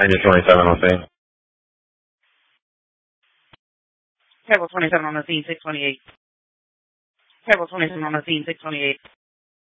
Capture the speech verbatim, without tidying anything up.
Ranger twenty-seven on scene. Table twenty-seven on the scene, six twenty-eight. Table twenty-seven on the scene, six twenty-eight.